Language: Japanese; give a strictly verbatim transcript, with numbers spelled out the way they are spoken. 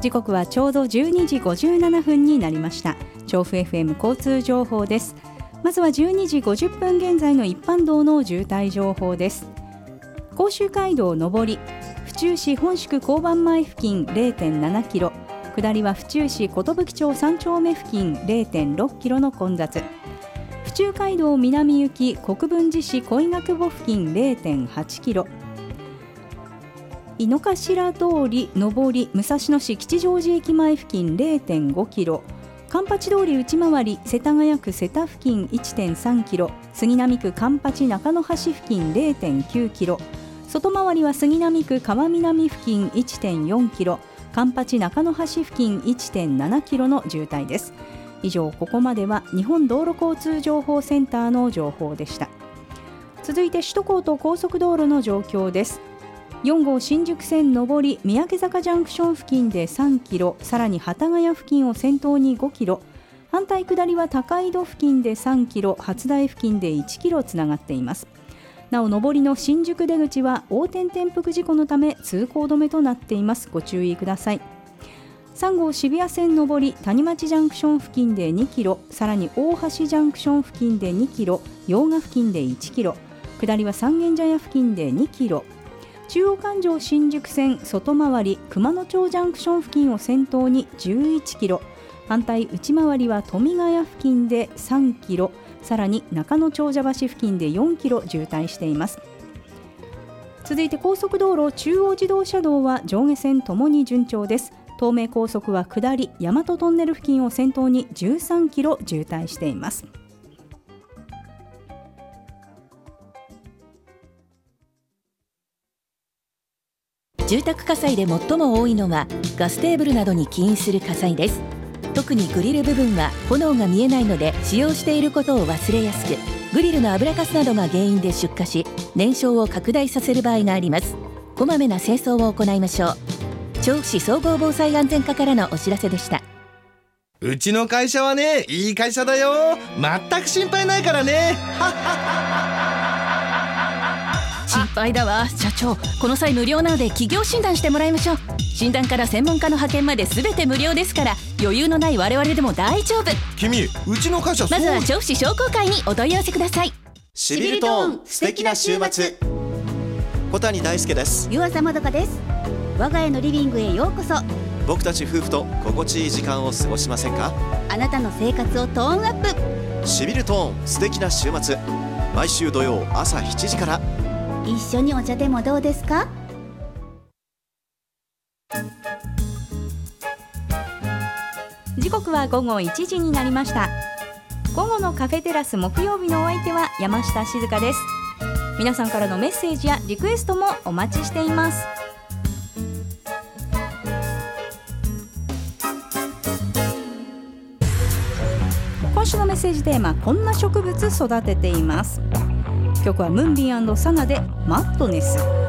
時刻はちょうどじゅうにじごじゅうななふんになりました。調布 エフエム 交通情報です。まずはじゅうにじごじゅっぷん現在の一般道の渋滞情報です。甲州街道上り府中市本宿交番前付近 れいてんななキロ、下りは府中市寿町さん丁目付近 れいてんろっキロの混雑。府中街道南行き国分寺市小井学保付近 れいてんはちキロ、井の頭通り上り武蔵野市吉祥寺駅前付近 れいてんごキロ、環八通り内回り世田谷区瀬田付近 いってんさんキロ、杉並区環八中野橋付近 れいてんきゅうキロ、外回りは杉並区川南付近 いってんよんキロ、環八中野橋付近 いってんななキロの渋滞です。以上、ここまでは日本道路交通情報センターの情報でした。続いて首都高と高速道路の状況です。よん号新宿線上り三宅坂ジャンクション付近でさんキロ、さらに幡ヶ谷付近を先頭にごキロ、反対下りは高井戸付近でさんキロ、初台付近でいちキロつながっています。なお上りの新宿出口は横転転覆事故のため通行止めとなっています。ご注意ください。さん号渋谷線上り谷町ジャンクション付近でにキロ、さらに大橋ジャンクション付近でにキロ、用賀付近でいちキロ、下りは三軒茶屋付近でにキロ、中央環状新宿線外回り熊野町ジャンクション付近を先頭にじゅういちキロ、反対内回りは富ヶ谷付近でさんキロ、さらに中野長者橋付近でよんキロ渋滞しています。続いて高速道路中央自動車道は上下線ともに順調です。東名高速は下り大和トンネル付近を先頭にじゅうさんキロ渋滞しています。 住宅火災で最も多いのはガステーブルなどに起因する火災です。特にグリル部分は炎が見えないので使用していることを忘れやすく、グリルの油かすなどが原因で出火し燃焼を拡大させる場合があります。こまめな清掃を行いましょう。調布市総合防災安全課からのお知らせでした。 うちの会社はね、いい会社だよ。全く心配ないからね。 心配だわ社長、この際無料なので企業診断してもらいましょう。診断から専門家の派遣まで全て無料ですから、余裕のない我々でも大丈夫。 君、うちの会社そう。 まずは調布市商工会にお問い合わせください。 しびるトーン素敵な週末。小谷大輔です。 湯浅まどかです。我が家のリビングへようこそ。 僕たち夫婦と心地いい時間を過ごしませんか？ あなたの生活をトーンアップ。 しびるトーン素敵な週末、毎週土曜朝しちじから。 一緒にお茶でもどうですか？ 時刻は午後いちじになりました。午後のカフェテラス木曜日のお相手は山下静香です。皆さんからのメッセージやリクエストもお待ちしています。今週のメッセージテーマ、こんな植物育てています。曲はムンビン&サナでマッドネス。